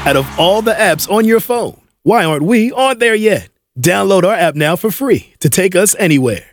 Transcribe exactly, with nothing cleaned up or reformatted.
Out of all the apps on your phone, why aren't we on there yet? Download our app now for free to take us anywhere.